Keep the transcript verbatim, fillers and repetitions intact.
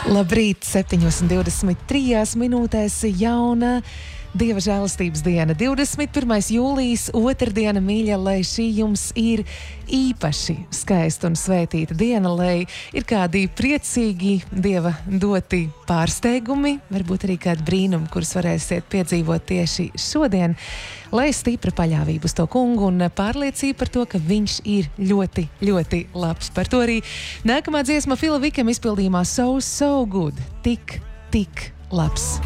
Labrīt, septiņos un divdesmit trīs minūtēs jauna Dieva žēlastības diena. divdesmit pirmais jūlijas, otrdiena, mīļa, lai šī jums ir īpaši skaista un svētīta diena, lai ir kādi priecīgi Dieva doti pārsteigumi, varbūt arī kādi brīnumi, kurus varēsiet piedzīvot tieši šodien, lai stipra paļāvība uz to kungu un pārliecība par to, ka viņš ir ļoti, ļoti labs. Par to arī nākamā dziesma Fila Vikema izpildījumā So, So Good, tik, tik labs.